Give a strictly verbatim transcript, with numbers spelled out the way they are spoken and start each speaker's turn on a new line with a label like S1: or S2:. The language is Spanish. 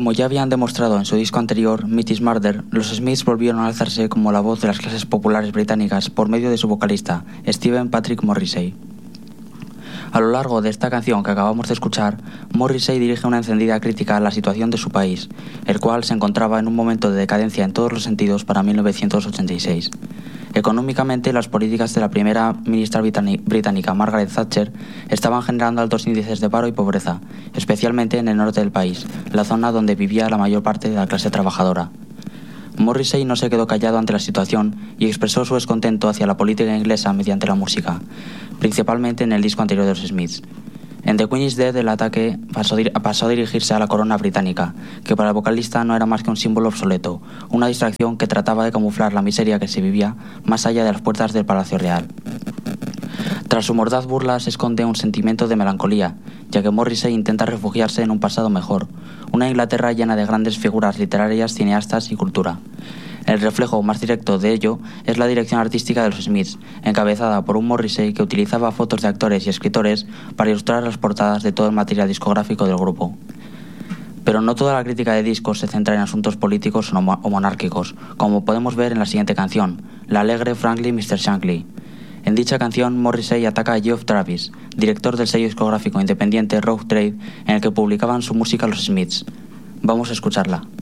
S1: Como ya habían demostrado en su disco anterior, Meat is Murder, los Smiths volvieron a alzarse como la voz de las clases populares británicas por medio de su vocalista, Stephen Patrick Morrissey. A lo largo de esta canción que acabamos de escuchar, Morrissey dirige una encendida crítica a la situación de su país, el cual se encontraba en un momento de decadencia en todos los sentidos para mil novecientos ochenta y seis. Económicamente, las políticas de la primera ministra británica Margaret Thatcher estaban generando altos índices de paro y pobreza, especialmente en el norte del país, la zona donde vivía la mayor parte de la clase trabajadora. Morrissey no se quedó callado ante la situación y expresó su descontento hacia la política inglesa mediante la música, principalmente en el disco anterior de los Smiths. En The Queen is Dead, el ataque pasó, pasó a dirigirse a la corona británica, que para el vocalista no era más que un símbolo obsoleto, una distracción que trataba de camuflar la miseria que se vivía más allá de las puertas del Palacio Real. Tras su mordaz burla se esconde un sentimiento de melancolía, ya que Morrissey intenta refugiarse en un pasado mejor, una Inglaterra llena de grandes figuras literarias, cineastas y cultura. El reflejo más directo de ello es la dirección artística de los Smiths, encabezada por un Morrissey que utilizaba fotos de actores y escritores para ilustrar las portadas de todo el material discográfico del grupo. Pero no toda la crítica de discos se centra en asuntos políticos o monárquicos, como podemos ver en la siguiente canción, la alegre Frankly mister Shankly. En dicha canción, Morrissey ataca a Geoff Travis, director del sello discográfico independiente Rough Trade, en el que publicaban su música los Smiths. Vamos a escucharla.